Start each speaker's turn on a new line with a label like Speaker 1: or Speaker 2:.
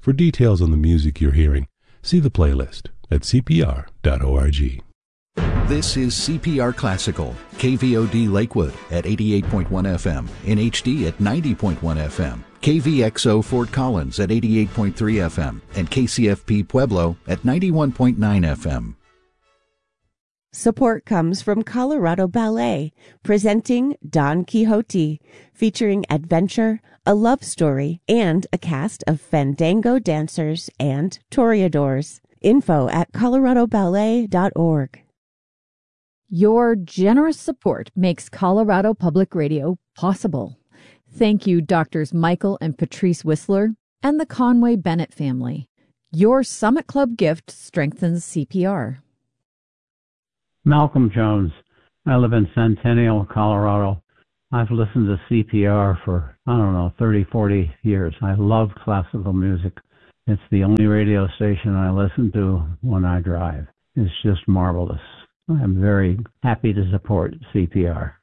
Speaker 1: For details on the music you're hearing, see the playlist at cpr.org.
Speaker 2: This is CPR Classical, KVOD Lakewood at 88.1 FM, in HD at 90.1 FM, KVXO Fort Collins at 88.3 FM, and KCFP Pueblo at 91.9 FM.
Speaker 3: Support comes from Colorado Ballet, presenting Don Quixote, featuring adventure, a love story, and a cast of fandango dancers and toreadors. Info at coloradoballet.org.
Speaker 4: Your generous support makes Colorado Public Radio possible. Thank you, Doctors Michael and Patrice Whistler and the Conway Bennett family. Your Summit Club gift strengthens CPR.
Speaker 5: Malcolm Jones. I live in Centennial, Colorado. I've listened to CPR for, 30, 40 years. I love classical music. It's the only radio station I listen to when I drive. It's just marvelous. I'm very happy to support CPR.